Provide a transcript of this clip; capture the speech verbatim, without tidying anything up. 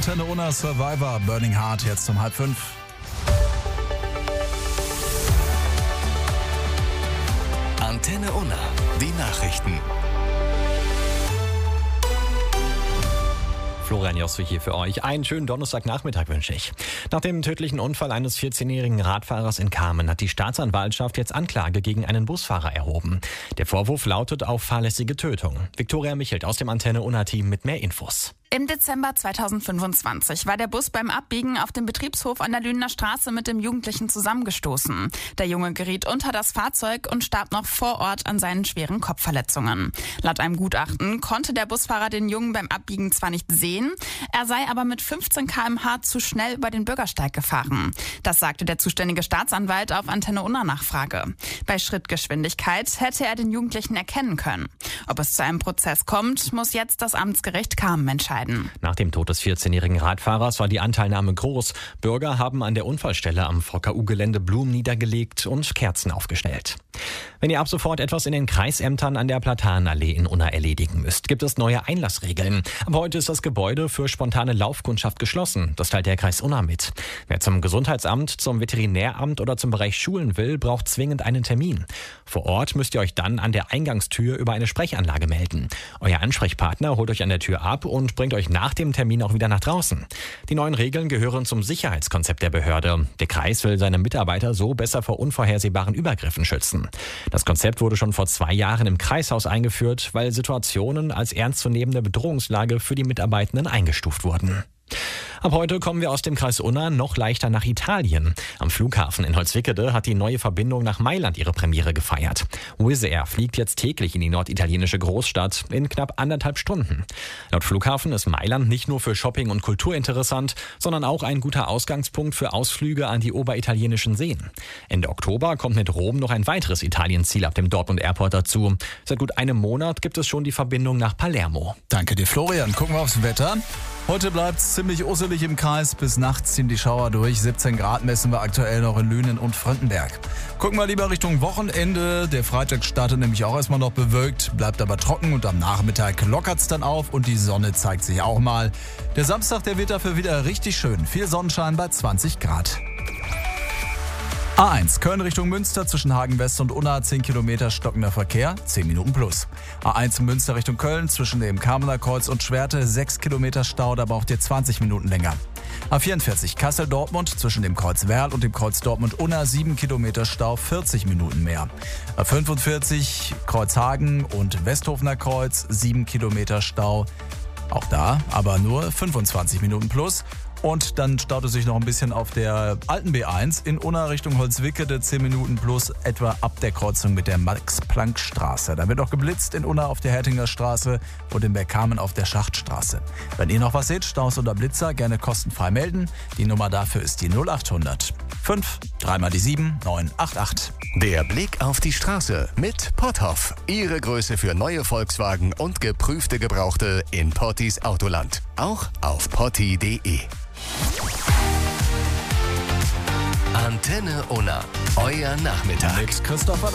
Antenne Unna Survivor, Burning Heart, jetzt um halb fünf. Antenne Unna, die Nachrichten. Florian Joswig hier für euch. Einen schönen Donnerstagnachmittag wünsche ich. Nach dem tödlichen Unfall eines vierzehnjährigen Radfahrers in Kamen hat die Staatsanwaltschaft jetzt Anklage gegen einen Busfahrer erhoben. Der Vorwurf lautet auf fahrlässige Tötung. Viktoria Michelt aus dem Antenne Unna-Team mit mehr Infos. Im Dezember zweitausendfünfundzwanzig war der Bus beim Abbiegen auf dem Betriebshof an der Lünener Straße mit dem Jugendlichen zusammengestoßen. Der Junge geriet unter das Fahrzeug und starb noch vor Ort an seinen schweren Kopfverletzungen. Laut einem Gutachten konnte der Busfahrer den Jungen beim Abbiegen zwar nicht sehen, er sei aber mit fünfzehn Kilometer pro Stunde zu schnell über den Bürgersteig gefahren. Das sagte der zuständige Staatsanwalt auf Antenne Unna Nachfrage. Bei Schrittgeschwindigkeit hätte er den Jugendlichen erkennen können. Ob es zu einem Prozess kommt, muss jetzt das Amtsgericht Kamen entscheiden. Nach dem Tod des vierzehnjährigen Radfahrers war die Anteilnahme groß. Bürger haben an der Unfallstelle am V K U-Gelände Blumen niedergelegt und Kerzen aufgestellt. Wenn ihr ab sofort etwas in den Kreisämtern an der Platanallee in Unna erledigen müsst, gibt es neue Einlassregeln. Ab heute ist das Gebäude für spontane Laufkundschaft geschlossen. Das teilt der Kreis Unna mit. Wer zum Gesundheitsamt, zum Veterinäramt oder zum Bereich Schulen will, braucht zwingend einen Termin. Vor Ort müsst ihr euch dann an der Eingangstür über eine Sprechanlage melden. Euer Ansprechpartner holt euch an der Tür ab und bringt euch nach dem Termin auch wieder nach draußen. Die neuen Regeln gehören zum Sicherheitskonzept der Behörde. Der Kreis will seine Mitarbeiter so besser vor unvorhersehbaren Übergriffen schützen. Das Konzept wurde schon vor zwei Jahren im Kreishaus eingeführt, weil Situationen als ernstzunehmende Bedrohungslage für die Mitarbeitenden eingestuft wurden. Ab heute kommen wir aus dem Kreis Unna noch leichter nach Italien. Am Flughafen in Holzwickede hat die neue Verbindung nach Mailand ihre Premiere gefeiert. Wizz Air fliegt jetzt täglich in die norditalienische Großstadt in knapp anderthalb Stunden. Laut Flughafen ist Mailand nicht nur für Shopping und Kultur interessant, sondern auch ein guter Ausgangspunkt für Ausflüge an die oberitalienischen Seen. Ende Oktober kommt mit Rom noch ein weiteres Italienziel ab dem Dortmund Airport dazu. Seit gut einem Monat gibt es schon die Verbindung nach Palermo. Danke dir, Florian. Gucken wir aufs Wetter. Heute bleibt es ziemlich usselig im Kreis. Bis nachts ziehen die Schauer durch. siebzehn Grad messen wir aktuell noch in Lünen und Fröndenberg. Gucken wir lieber Richtung Wochenende. Der Freitag startet nämlich auch erstmal noch bewölkt, bleibt aber trocken und am Nachmittag lockert es dann auf und die Sonne zeigt sich auch mal. Der Samstag, der wird dafür wieder richtig schön. Viel Sonnenschein bei zwanzig Grad. A eins, Köln Richtung Münster zwischen Hagen West und Unna, zehn Kilometer stockender Verkehr, zehn Minuten plus. A eins Münster Richtung Köln zwischen dem Kamener Kreuz und Schwerte, sechs Kilometer Stau, da braucht ihr zwanzig Minuten länger. A vierundvierzig, Kassel-Dortmund zwischen dem Kreuz Werl und dem Kreuz Dortmund-Unna, sieben Kilometer Stau, vierzig Minuten mehr. A fünfundvierzig, Kreuz Hagen und Westhofener Kreuz, sieben Kilometer Stau, auch da, aber nur fünfundzwanzig Minuten plus. Und dann staut es sich noch ein bisschen auf der alten B eins in Unna Richtung Holzwickede, zehn Minuten plus etwa ab der Kreuzung mit der Max-Planck-Straße. Da wird noch geblitzt in Unna auf der Hertinger Straße und in Bergkamen auf der Schachtstraße. Wenn ihr noch was seht, Staus oder Blitzer, gerne kostenfrei melden. Die Nummer dafür ist die null acht hundert fünf, dreimal die sieben, neun acht acht. Der Blick auf die Straße mit Potthoff. Ihre Größe für neue Volkswagen und geprüfte Gebrauchte in Pottis Autoland. Auch auf potti punkt de. Antenne Unna, euer Nachmittag. Mit Christopher